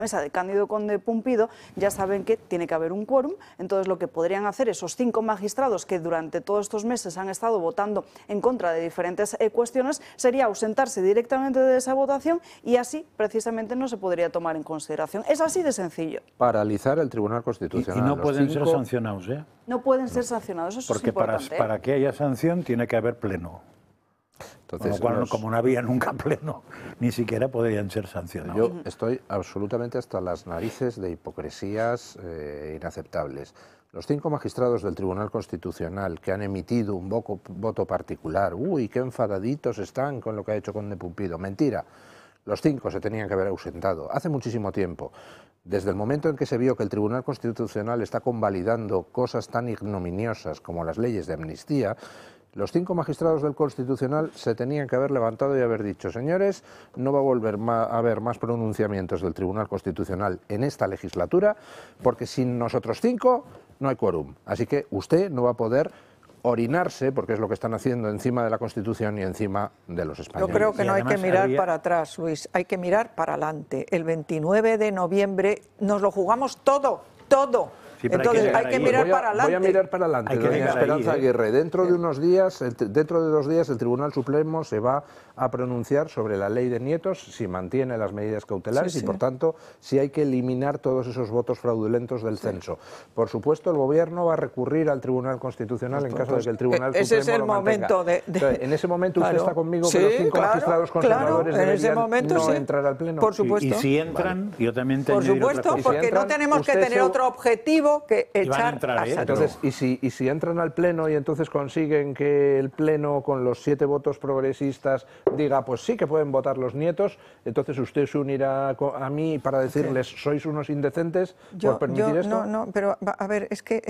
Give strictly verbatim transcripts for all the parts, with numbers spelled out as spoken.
mesa de Cándido Conde Pumpido, ya saben que tiene que haber un quórum. Entonces lo que podrían hacer esos cinco magistrados que durante todos estos meses han estado votando en contra de diferentes eh, cuestiones sería ausentarse directamente de esa votación y así precisamente no se podría tomar en consideración. Es así de sencillo. Paralizar el Tribunal Constitucional. Y, y no Los pueden cinco... ser sancionados, ¿eh? No pueden ser sancionados, eso Porque es importante. para, para que haya sanción tiene que haber pleno. Entonces, Con lo cual, los... como no había nunca pleno, ni siquiera podrían ser sancionados. Yo estoy absolutamente hasta las narices de hipocresías eh, inaceptables. Los cinco magistrados del Tribunal Constitucional que han emitido un voto, voto particular, uy, qué enfadaditos están con lo que ha hecho Conde Pumpido. Mentira, los cinco se tenían que haber ausentado hace muchísimo tiempo. Desde el momento en que se vio que el Tribunal Constitucional está convalidando cosas tan ignominiosas como las leyes de amnistía, los cinco magistrados del Constitucional se tenían que haber levantado y haber dicho: señores, no va a volver a haber más pronunciamientos del Tribunal Constitucional en esta legislatura, porque sin nosotros cinco no hay quórum. Así que usted no va a poder orinarse, porque es lo que están haciendo, encima de la Constitución y encima de los españoles. Yo creo que no hay que mirar había... para atrás, Luis, hay que mirar para adelante. El veintinueve de noviembre nos lo jugamos todo, todo. Sí, Entonces hay que, hay que mirar voy a, para adelante. Voy a mirar para adelante, doña Esperanza ahí, ¿eh? Aguirre. Dentro de unos días, el, dentro de dos días, el Tribunal Supremo se va a pronunciar sobre la ley de nietos, si mantiene las medidas cautelares, sí, sí. Y por tanto, si hay que eliminar todos esos votos fraudulentos del sí. censo. Por supuesto, el Gobierno va a recurrir al Tribunal Constitucional pues, en caso pues, de que el Tribunal ese Supremo es el lo momento de, de... Entonces, en ese momento usted claro. está conmigo sí, que los cinco claro, magistrados conservadores claro, en ese momento, no sí. entrar al Pleno. Por supuesto. Y, y si entran, vale. Yo también te Por supuesto, porque si entran, no tenemos que tener se... otro objetivo que echar entrar, a ¿eh? Entonces, y si, y si entran al Pleno y entonces consiguen que el Pleno, con los siete votos progresistas, diga, pues sí que pueden votar los nietos, entonces usted se unirá a mí para decirles, sí. sois unos indecentes yo, por permitir yo, esto. No, no, pero a ver, es que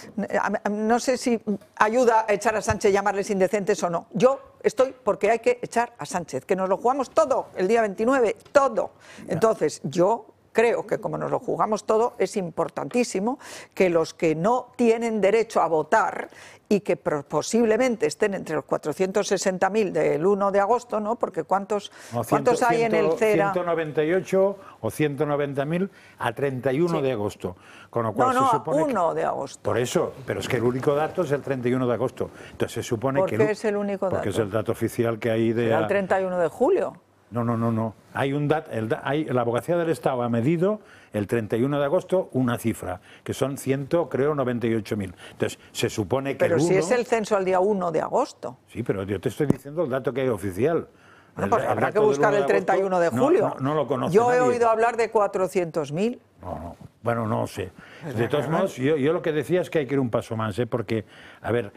no sé si ayuda a echar a Sánchez llamarles indecentes o no. Yo estoy porque hay que echar a Sánchez, que nos lo jugamos todo el día veintinueve, todo. Entonces, yo... creo que como nos lo jugamos todo, es importantísimo que los que no tienen derecho a votar y que posiblemente estén entre los cuatrocientos sesenta mil del uno de agosto, ¿no? Porque ¿cuántos, no, ¿cuántos cien, hay en el CERA? ciento noventa y ocho o ciento noventa mil a treinta y uno sí. de agosto. Con lo cual no, no, se supone uno que, de agosto. Por eso, pero es que el único dato es el treinta y uno de agosto. Entonces se supone ¿Por que... qué el, es el único porque dato? Porque es el dato oficial que hay de... ¿Será el treinta y uno de julio? No, no, no, no. Hay un dat, el, hay, la Abogacía del Estado ha medido el treinta y uno de agosto una cifra, que son cien, creo, noventa y ocho mil. Entonces, se supone que Pero el si uno, es el censo al día uno de agosto. Sí, pero yo te estoy diciendo el dato que hay oficial. Bueno, el, pues el habrá que buscar el treinta y uno de julio. No, no, no lo conoce Yo nadie. he oído hablar de cuatrocientos mil. No, no. Bueno, no sé. De todos modos, yo, yo lo que decía es que hay que ir un paso más, ¿eh? Porque, a ver,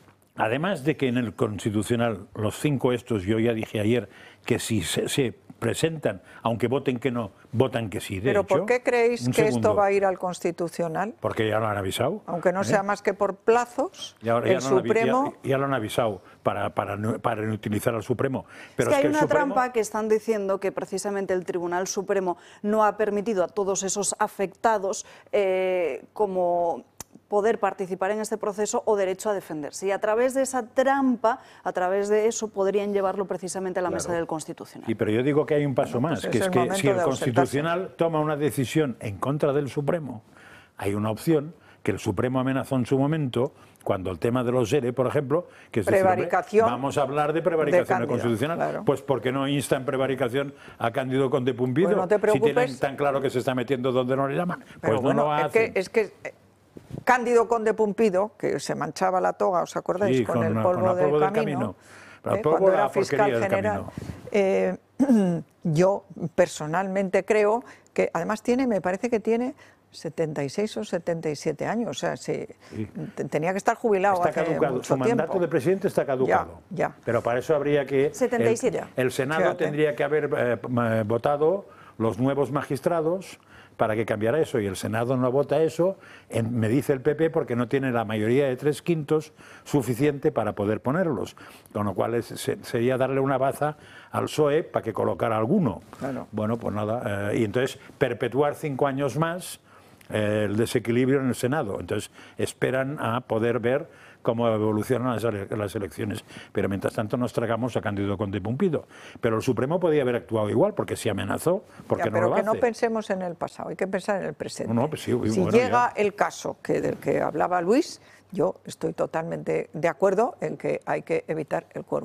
además de que en el Constitucional los cinco estos, yo ya dije ayer, que si se, se presentan, aunque voten que no, votan que sí. De ¿Pero hecho, por qué creéis que segundo. esto va a ir al Constitucional? Porque ya lo han avisado. Aunque no ¿eh? sea más que por plazos, ya, ya el lo Supremo... Ya, ya lo han avisado para, para, para inutilizar al Supremo. Pero es que es hay que una Supremo... trampa que están diciendo que precisamente el Tribunal Supremo no ha permitido a todos esos afectados eh, como... poder participar en este proceso o derecho a defenderse. Y a través de esa trampa, a través de eso, podrían llevarlo precisamente a la claro. mesa del Constitucional. Sí, pero yo digo que hay un paso bueno, más, pues que es, es el que si el Constitucional ausentarse. toma una decisión en contra del Supremo, hay una opción que el Supremo amenazó en su momento, cuando el tema de los ERE, por ejemplo, que es decir, hombre, vamos a hablar de prevaricación de constitucional, claro. pues ¿por qué no insta en prevaricación a Cándido Conde Pumpido? Pues no te preocupes. Si tienen tan claro que se está metiendo donde no le llaman, pero pues bueno, no lo hacen. Es que, es que Cándido Conde Pumpido, que se manchaba la toga, ¿os acordáis? Sí, con, con el una, polvo, con del, polvo del camino, camino. Pero eh, polvo cuando la era fiscal del general. Eh, yo personalmente creo que, además tiene, me parece que tiene setenta y seis o setenta y siete años, o sea, sí, sí. tenía que estar jubilado está hace caducado. mucho Su mandato tiempo. de presidente está caducado. Ya, ya. Pero para eso habría que... setenta y siete. El, el Senado Fíjate. tendría que haber eh, votado los nuevos magistrados para que cambiara eso, y el Senado no vota eso, en, me dice el P P, porque no tiene la mayoría de tres quintos suficiente para poder ponerlos, con lo cual es, se, sería darle una baza al P S O E para que colocara alguno. Claro. Bueno, pues nada, eh, y entonces perpetuar cinco años más eh, el desequilibrio en el Senado. Entonces esperan a poder ver cómo evolucionan las, ele las elecciones. Pero mientras tanto nos tragamos a Cándido Conde Pumpido. Pero el Supremo podía haber actuado igual, porque si amenazó, porque ya, no pero lo que hace. no pensemos en el pasado, hay que pensar en el presente. No, no, pues sí, si bueno, llega ya. el caso que del que hablaba Luis, yo estoy totalmente de acuerdo en que hay que evitar el quórum.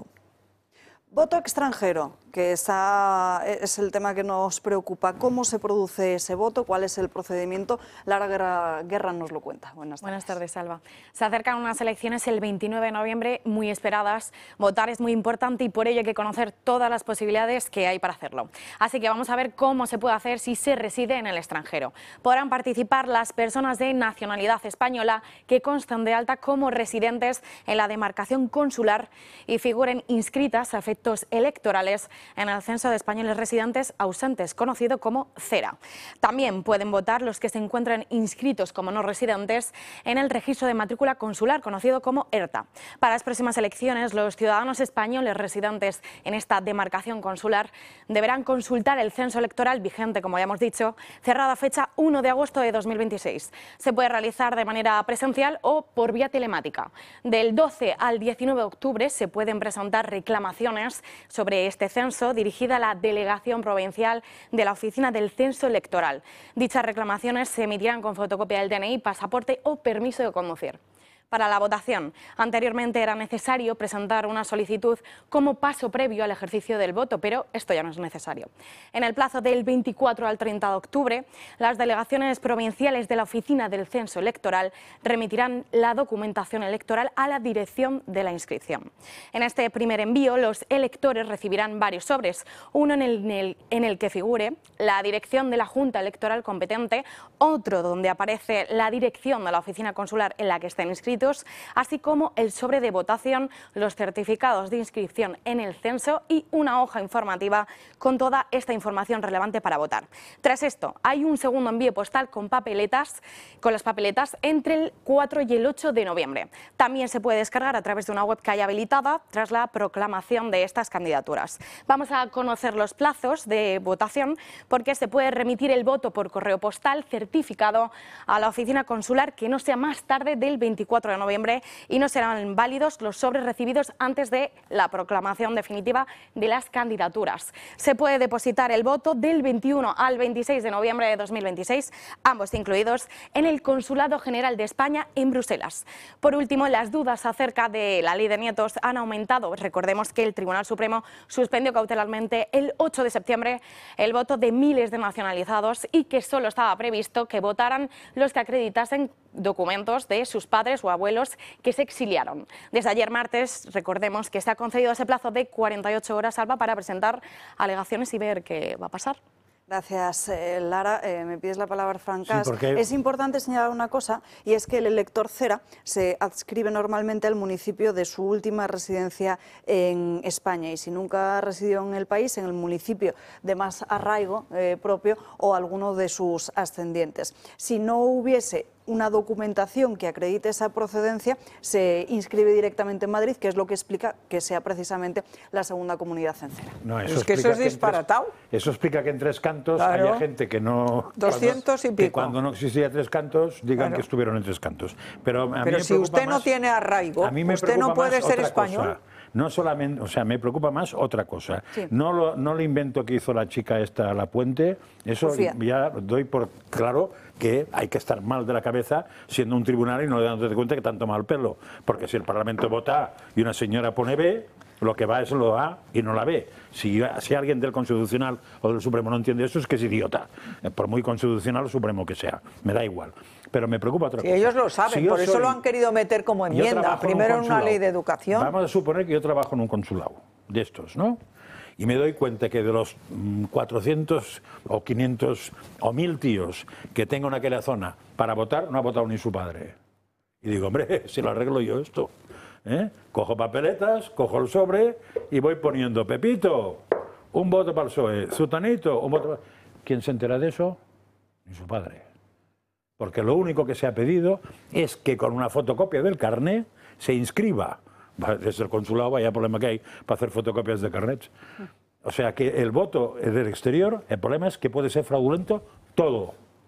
Voto extranjero, que esa es el tema que nos preocupa. ¿Cómo se produce ese voto? ¿Cuál es el procedimiento? Lara Guerra, Guerra nos lo cuenta. Buenas tardes. Buenas tardes, Salva. Se acercan unas elecciones el veintinueve de noviembre muy esperadas. Votar es muy importante y por ello hay que conocer todas las posibilidades que hay para hacerlo. Así que vamos a ver cómo se puede hacer si se reside en el extranjero. Podrán participar las personas de nacionalidad española que constan de alta como residentes en la demarcación consular y figuren inscritas a efectos electorales en el Censo de Españoles Residentes Ausentes, conocido como CERA. También pueden votar los que se encuentren inscritos como no residentes en el Registro de Matrícula Consular, conocido como ERTA. Para las próximas elecciones, los ciudadanos españoles residentes en esta demarcación consular deberán consultar el censo electoral vigente, como ya hemos dicho, cerrada fecha uno de agosto de dos mil veintiséis. Se puede realizar de manera presencial o por vía telemática. Del doce al diecinueve de octubre se pueden presentar reclamaciones sobre este censo dirigida a la Delegación Provincial de la Oficina del Censo Electoral. Dichas reclamaciones se emitirán con fotocopia del D N I, pasaporte o permiso de conducir. Para la votación, anteriormente era necesario presentar una solicitud como paso previo al ejercicio del voto, pero esto ya no es necesario. En el plazo del veinticuatro al treinta de octubre, las delegaciones provinciales de la Oficina del Censo Electoral remitirán la documentación electoral a la dirección de la inscripción. En este primer envío, los electores recibirán varios sobres, uno en el, en el, en el que figure la dirección de la Junta Electoral competente, otro donde aparece la dirección de la oficina consular en la que estén inscritos, así como el sobre de votación, los certificados de inscripción en el censo y una hoja informativa con toda esta información relevante para votar. Tras esto, hay un segundo envío postal con papeletas, con las papeletas entre el cuatro y el ocho de noviembre. También se puede descargar a través de una web que haya habilitada tras la proclamación de estas candidaturas. Vamos a conocer los plazos de votación porque se puede remitir el voto por correo postal certificado a la oficina consular que no sea más tarde del veinticuatro de noviembre y no serán válidos los sobres recibidos antes de la proclamación definitiva de las candidaturas. Se puede depositar el voto del veintiuno al veintiséis de noviembre de dos mil veintiséis, ambos incluidos, en el Consulado General de España en Bruselas. Por último, las dudas acerca de la ley de nietos han aumentado. Recordemos que el Tribunal Supremo suspendió cautelarmente el ocho de septiembre el voto de miles de nacionalizados y que solo estaba previsto que votaran los que acreditasen documentos de sus padres o abuelos que se exiliaron. Desde ayer martes, recordemos que se ha concedido ese plazo de cuarenta y ocho horas, Alba, para presentar alegaciones y ver qué va a pasar. Gracias, eh, Lara. Eh, me pides la palabra, Francas. Sí, porque... Es importante señalar una cosa, y es que el elector CERA se adscribe normalmente al municipio de su última residencia en España, y si nunca residió en el país, en el municipio de más arraigo eh, propio o alguno de sus ascendientes. Si no hubiese una documentación que acredite esa procedencia, se inscribe directamente en Madrid, que es lo que explica que sea precisamente la segunda comunidad cencera. No, eso es que eso es que disparatado. Tres, eso explica que en Tres Cantos claro. haya gente que no... doscientos y pico. Que cuando no existía Tres Cantos digan claro. que estuvieron en Tres Cantos. Pero, a Pero mí si me usted más, no tiene arraigo, a mí me usted no puede ser español. Cosa. No solamente, o sea, me preocupa más otra cosa. Sí. No lo, no el invento que hizo la chica esta, La Puente, eso Sofía. Ya doy por claro que hay que estar mal de la cabeza siendo un tribunal y no dándote cuenta que tanto mal pelo. Porque si el Parlamento vota A y una señora pone B, lo que va es lo A y no la B. Si, si alguien del Constitucional o del Supremo no entiende eso, es que es idiota. Por muy constitucional o Supremo que sea. Me da igual. Pero me preocupa otra sí, cosa. ellos lo saben, si por eso soy, lo han querido meter como enmienda. Primero en una ley de educación. Vamos a suponer que yo trabajo en un consulado de estos, ¿no? Y me doy cuenta que de los cuatrocientos o quinientos o mil tíos que tengo en aquella zona para votar, no ha votado ni su padre. Y digo, hombre, si lo arreglo yo esto. ¿Eh? Cojo papeletas, cojo el sobre y voy poniendo Pepito, un voto para el P S O E, Zutanito, un voto para... ¿Quién se entera de eso? Ni su padre. Porque lo único que se ha pedido es que con una fotocopia del carné se inscriba. Desde el consulado vaya problema que hay para hacer fotocopias de carnets. O sea que el voto del exterior, el problema es que puede ser fraudulento todo.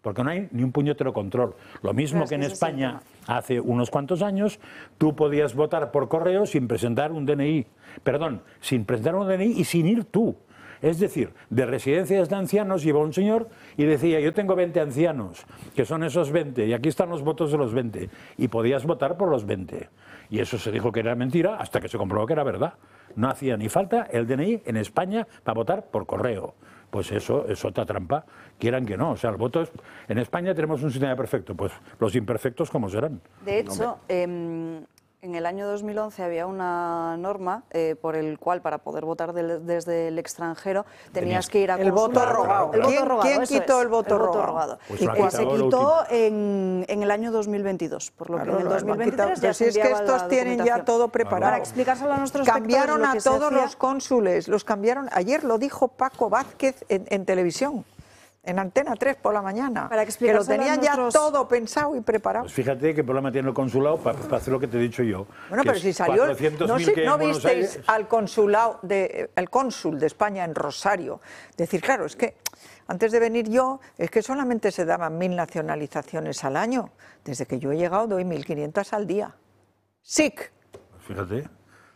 porque no hay ni un puñetero control. Lo mismo Pero es que en que ese es el España hace unos cuantos años, tú podías votar por correo sin presentar un D N I, perdón, sin presentar un D N I y sin ir tú. Es decir, de residencias de ancianos iba un señor y decía, yo tengo veinte ancianos, que son esos veinte, y aquí están los votos de los veinte, y podías votar por los veinte. Y eso se dijo que era mentira hasta que se comprobó que era verdad. No hacía ni falta el D N I en España para votar por correo. Pues eso es otra trampa, quieran que no. O sea, el voto es... En España tenemos un sistema perfecto, pues los imperfectos, ¿cómo serán? De hecho, eh, en el año dos mil once había una norma eh, por el cual para poder votar de, desde el extranjero tenías, Tenías que ir a el voto consular. rogado. El voto ¿Quién- rogado, quién eso quitó es, el voto rogado? Pues Y lo ha que quitado se lo quitó último. en, en el año dos mil veintidós, por lo que Claro, en el lo dos mil han quitado. veintitrés Pero ya si se es que enviaba estos la tienen ya documentación. todo preparado. Para explicárselo a nuestros Cambiaron espectadores, lo a que se todos hacía- los cónsules, los cambiaron. Ayer lo dijo Paco Vázquez en, en televisión, en Antena tres por la mañana, Para que lo explicárselo a tenían ya nuestros- todo pensado y preparado. Pues fíjate qué problema tiene el consulado para, para hacer lo que te he dicho yo. Bueno, que pero es si salió, cuatrocientos ¿no, mil sé- que hay ¿no en Buenos visteis Aires? al consulado de, el cónsul de España en Rosario? Decir, claro, es que antes de venir yo, es que solamente se daban mil nacionalizaciones al año. Desde que yo he llegado doy mil quinientas al día. S I C, Fíjate.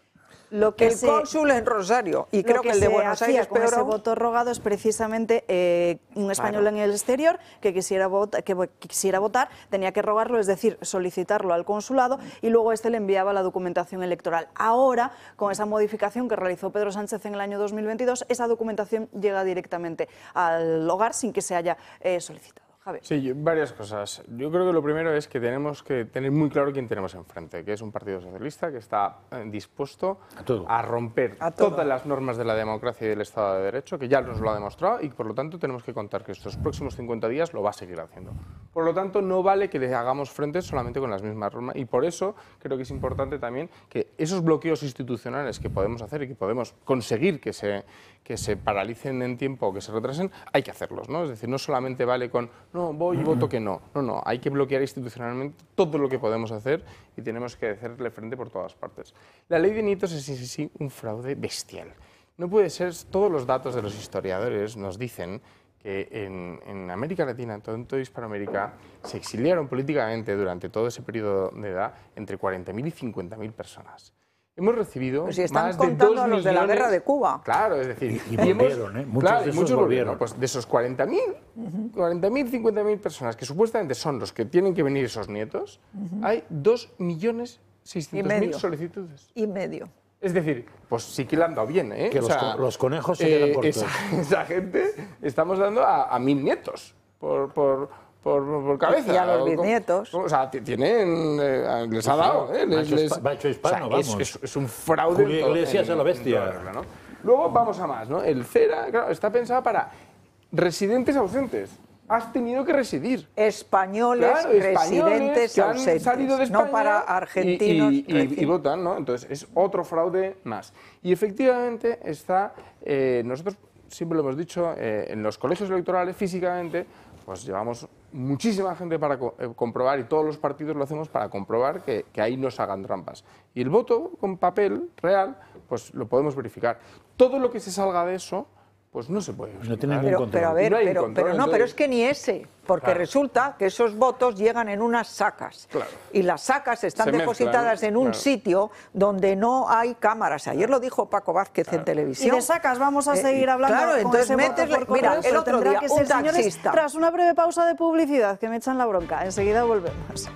Lo que el se- cónsul en Rosario. Y Lo creo que el de se Buenos hacía Aires con peor ese aún. voto rogado es precisamente eh, un español en el exterior que quisiera, vota- que vo- quisiera votar, tenía que rogarlo, es decir, solicitarlo al consulado y luego este le enviaba la documentación electoral. Ahora, con esa modificación que realizó Pedro Sánchez en el año dos mil veintidós, esa documentación llega directamente al hogar sin que se haya eh, solicitado. Javier. Sí, yo- varias cosas. Yo creo que lo primero es que tenemos que tener muy claro quién tenemos enfrente, que es un partido socialista que está eh, dispuesto A todo. romper A todo. todas las normas de la democracia y del Estado de Derecho, que ya nos lo ha demostrado y por lo tanto tenemos que contar que estos próximos cincuenta días lo va a seguir haciendo. Por lo tanto, no vale que le hagamos frente solamente con las mismas normas y por eso creo que es importante también que esos bloqueos institucionales que podemos hacer y que podemos conseguir que se, que se paralicen en tiempo o que se retrasen, hay que hacerlos, ¿no? Es decir, no solamente vale con no, voy y voto que no. No, no, hay que bloquear institucionalmente todo lo que podemos hacer y tenemos que hacerle frente por todas partes. La ley de nietos es en sí, sí un fraude bestial. No puede ser, todos los datos de los historiadores nos dicen que en, en América Latina, en todo, en toda Hispanoamérica, se exiliaron políticamente durante todo ese periodo de edad entre cuarenta mil y cincuenta mil personas. Hemos recibido Pues si están más de contando dos a los de la millones- guerra de Cuba. Claro, es decir, Y- y volvieron, ¿eh? Muchos claro, de y esos muchos volvieron. Pues de esos cuarenta mil, cuarenta mil, cincuenta mil personas que supuestamente son los que tienen que venir esos nietos, hay dos millones seiscientos mil medio. solicitudes. Y medio. Es decir, pues sí que le han dado bien, ¿eh? Que los co- los conejos se quedan cortos. Esa, esa gente estamos dando a, a mil nietos por, por, por, por cabeza. Y a los o como- bisnietos. O sea, t- tienen, eh, les ha dado, ¿eh? Les, Macho les- hispa- macho hispano, o sea, es- vamos. Es, es un fraude. Julio en todo- Iglesias en- a la en bestia. toda regla, ¿no? Luego vamos a más, ¿no? El CERA, claro, está pensado para residentes ausentes. Has tenido que residir. Españoles Claro, españoles residentes que han ausentes, salido de España no para y- argentinos. y, y- y reci- votan, ¿no? Entonces es otro fraude más. Y efectivamente está, eh, nosotros siempre lo hemos dicho, eh, en los colegios electorales físicamente, pues llevamos muchísima gente para co- eh, comprobar y todos los partidos lo hacemos para comprobar que, que ahí no se hagan trampas. Y el voto con papel real, pues lo podemos verificar. Todo lo que se salga de eso, pues no se puede No verificar. tiene ningún Pero, control. pero a ver, No hay pero, control, pero no, entonces- pero es que ni ese, porque Claro. resulta que esos votos llegan en unas sacas. Claro. Y las sacas están Se mezclan, depositadas en un claro. sitio donde no hay cámaras. Ayer lo dijo Paco Vázquez en Y televisión. de sacas vamos a Eh, seguir hablando claro, con entonces ese voto metes, por mira, correo, el pero otro tendrá día que un ser, señores, taxista. tras una breve pausa de publicidad que me echan la bronca. Enseguida volvemos.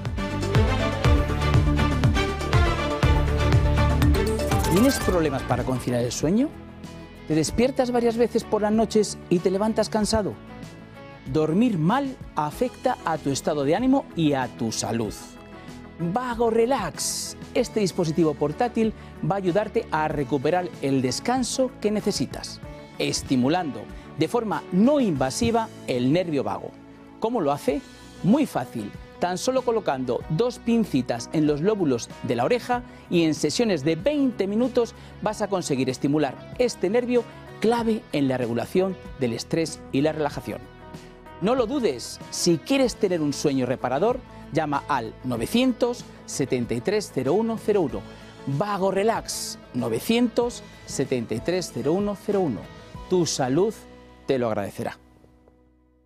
¿Tienes problemas para conciliar el sueño? ¿Te despiertas varias veces por las noches y te levantas cansado? Dormir mal afecta a tu estado de ánimo y a tu salud. Vago Relax. Este dispositivo portátil va a ayudarte a recuperar el descanso que necesitas, estimulando de forma no invasiva el nervio vago. ¿Cómo lo hace? Muy fácil. Tan solo colocando dos pincitas en los lóbulos de la oreja y en sesiones de veinte minutos vas a conseguir estimular este nervio clave en la regulación del estrés y la relajación. No lo dudes, si quieres tener un sueño reparador, llama al novecientos setenta y tres cero uno cero uno. Vago Relax, novecientos setenta y tres cero uno cero uno. Tu salud te lo agradecerá.